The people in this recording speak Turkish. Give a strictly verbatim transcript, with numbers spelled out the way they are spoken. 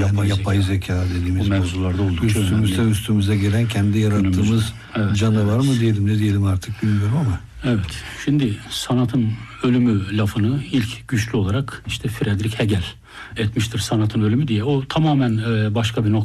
yapay, yapay zeka, zeka dediğimiz bu mevzularda oldukça üstümüze önemli. üstümüze gelen kendi yarattığımız Günümüz, evet, canavar evet. mı diyelim, ne diyelim artık bilmiyorum ama. Evet. Şimdi sanatın ölümü lafını ilk güçlü olarak işte Friedrich Hegel etmiştir, sanatın ölümü diye. O tamamen başka bir nokta.